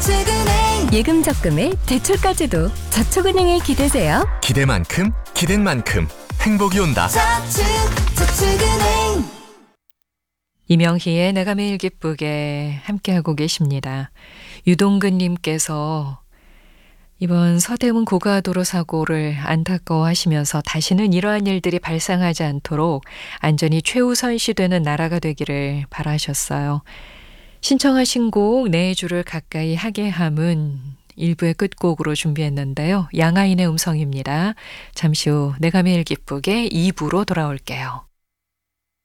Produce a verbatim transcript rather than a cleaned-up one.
저축은행. 예금 적금에 대출까지도 저축은행에 기대세요. 기대만큼 기댄 만큼 행복이 온다. 저축, 저축은행. 이명희의 내가 매일 기쁘게 함께하고 계십니다. 유동근님께서 이번 서대문 고가도로 사고를 안타까워하시면서 다시는 이러한 일들이 발생하지 않도록 안전이 최우선시되는 나라가 되기를 바라셨어요. 신청하신 곡 내 주를 가까이 하게 함은 일부의 끝곡으로 준비했는데요. 양아인의 음성입니다. 잠시 후 내가 매일 기쁘게 이 부로 돌아올게요.